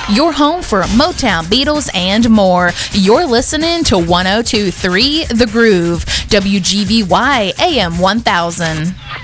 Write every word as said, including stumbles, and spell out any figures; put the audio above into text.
your home for Motown, Beatles, and more. You're listening to one oh two point three The Groove, W G V Y A M one thousand.